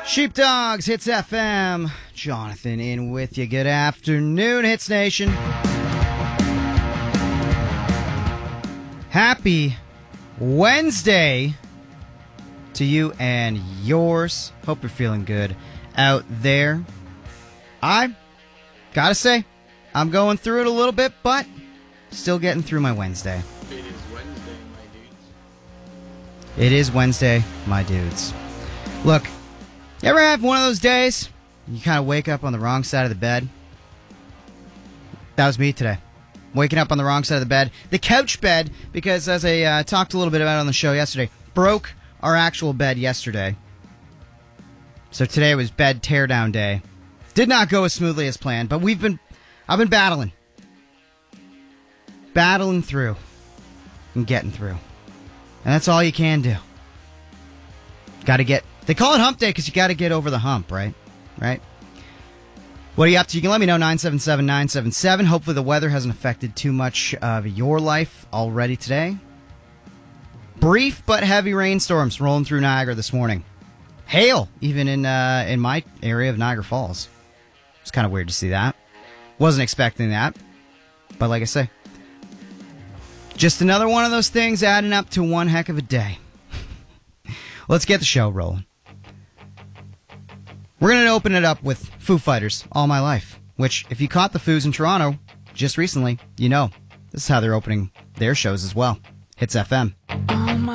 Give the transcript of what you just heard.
Sheepdogs, Hits FM. Jonathan in with you. Good afternoon, Hits Nation. Happy Wednesday to you and yours. Hope you're feeling good out there. I gotta say, I'm going through it a little bit, but still getting through my Wednesday. It is Wednesday, my dudes. It is Wednesday, my dudes. Look, you ever have one of those days you kind of wake up on the wrong side of the bed? That was me today. Waking up on the wrong side of the bed. The couch bed, because as I talked a little bit about on the show yesterday, broke our actual bed yesterday. So today was bed teardown day. Did not go as smoothly as planned, but I've been battling. Battling through. And getting through. And that's all you can do. They call it hump day because you got to get over the hump, right? Right? What are you up to? You can let me know, 977-977. Hopefully the weather hasn't affected too much of your life already today. Brief but heavy rainstorms rolling through Niagara this morning. Hail, even in my area of Niagara Falls. It's kind of weird to see that. Wasn't expecting that. But like I say, just another one of those things adding up to one heck of a day. Let's get the show rolling. We're going to open it up with Foo Fighters, All My Life, which, if you caught the Foos in Toronto just recently, you know this is how they're opening their shows as well. Hits FM.